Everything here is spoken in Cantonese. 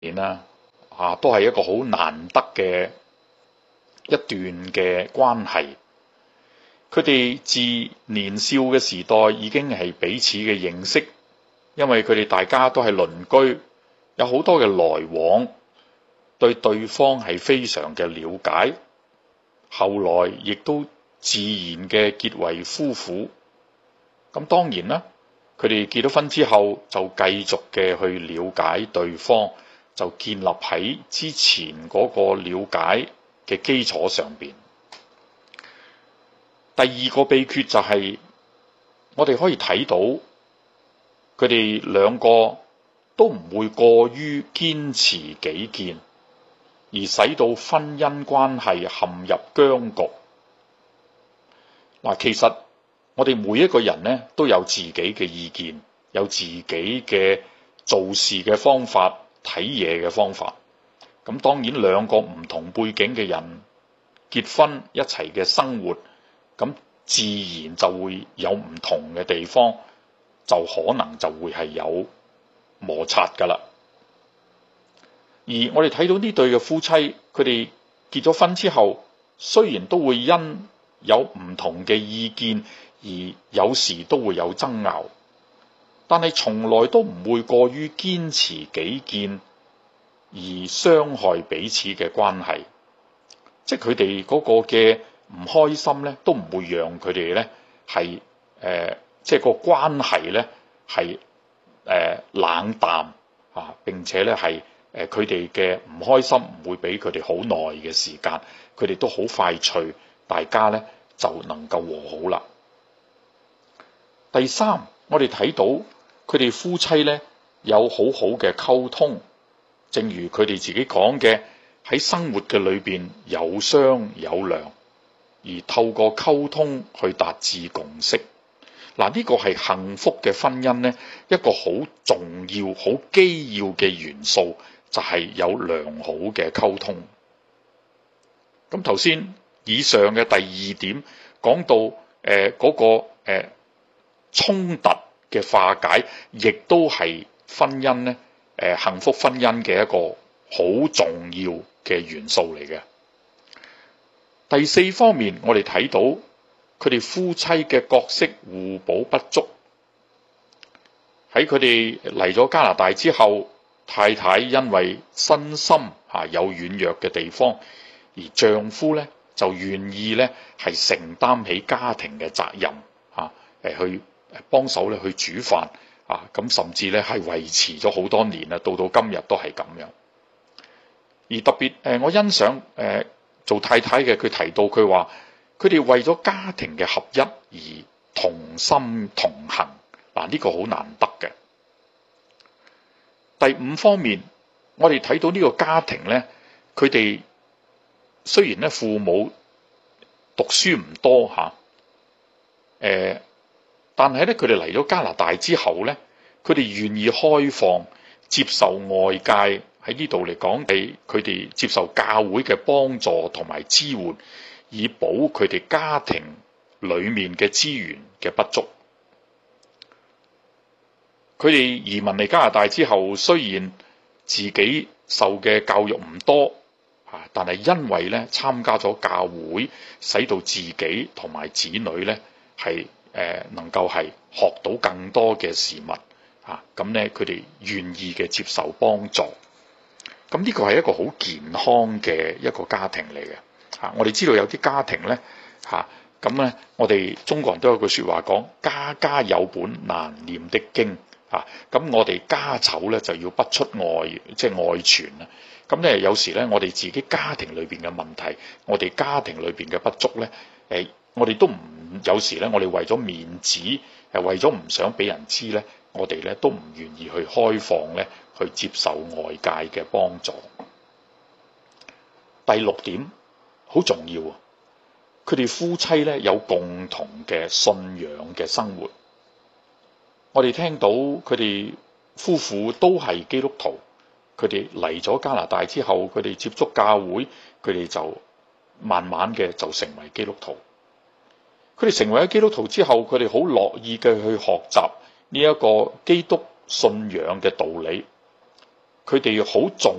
年啦，都係一個好難得嘅一段嘅關係。佢哋自年少嘅時代已經係彼此嘅認識，因為佢哋大家都係鄰居，有好多嘅來往，對對方係非常嘅了解。後來亦都自然嘅結為夫婦。咁當然啦，佢哋結咗婚之後就繼續嘅去了解對方，就建立喺之前嗰個了解嘅基礎上邊。第二個秘訣就係我哋可以睇到佢哋兩個都唔會過於堅持己見，而使到婚姻關係陷入僵局。嗱，其實我哋每一個人呢都有自己嘅意見，有自己嘅做事嘅方法、睇嘢嘅方法。咁當然兩個唔同背景嘅人結婚一齊嘅生活，咁自然就會有唔同嘅地方，就可能就會係有摩擦㗎啦。而我哋睇到呢對嘅夫妻，佢哋結咗婚之後，雖然都會因有唔同嘅意見而有時都會有爭拗，但係從來都唔會過於堅持己見而傷害彼此嘅關係。即係佢哋嗰個嘅唔開心咧，都唔會讓佢哋咧係即係個關係咧係冷淡啊，並且咧係佢哋嘅唔開心唔會俾佢哋好耐嘅時間，佢哋都好快脆，大家咧就能夠和好啦。第三，我哋睇到佢哋夫妻咧有好好嘅溝通，正如佢哋自己講嘅，喺生活嘅裏邊有商有量，而透過溝通去達至共識。嗱，呢個係幸福嘅婚姻咧一個好重要、好基要嘅元素，就係有良好嘅溝通。咁頭先以上嘅第二點講到嗰個衝突嘅化解，亦都係婚姻咧幸福婚姻嘅一個好重要嘅元素嚟嘅。第四方面，我哋睇到佢哋夫妻嘅角色互補不足。喺佢哋嚟咗加拿大之後，太太因為身心有軟弱嘅地方，而丈夫咧就願意咧係承擔起家庭嘅責任去幫手咧去煮飯咁甚至咧係維持咗好多年啦，到今日都係咁樣。而特別我欣賞做太太嘅，佢提到佢話，佢哋為咗家庭嘅合一而同心同行。嗱，呢個好難得嘅。第五方面，我哋睇到呢個家庭咧，佢哋雖然咧父母讀書唔多但係咧佢哋嚟咗加拿大之後咧，佢哋願意開放接受外界，喺呢度嚟講，佢哋接受教會嘅幫助同埋支援，以補佢哋家庭裏面嘅資源嘅不足。佢哋移民嚟加拿大之後，雖然自己受嘅教育唔多但係因為咧參加咗教會，使到自己同埋子女咧係能夠係學到更多嘅事物咁咧佢哋願意嘅接受幫助。咁呢個係一個好健康嘅一個家庭嚟嘅我哋知道有啲家庭咧咁咧我哋中國人都有句説話講，家家有本難念的經咁我哋家醜咧就要不出外，即係外傳啦。咁咧有時咧我哋自己家庭裏邊嘅問題，我哋家庭裏邊嘅不足咧我哋都唔，有時咧我哋為咗面子為咗唔想俾人知咧，我哋咧都唔願意去開放咧去接受外界嘅幫助。第六點好重要佢哋夫妻咧有共同嘅信仰嘅生活。我哋聽到佢哋夫婦都係基督徒，佢哋嚟咗加拿大之後，佢哋接觸教會，佢哋就慢慢嘅就成為基督徒。佢哋成為咗基督徒之後，佢哋好樂意嘅去學習呢一個基督信仰嘅道理。 佢哋好重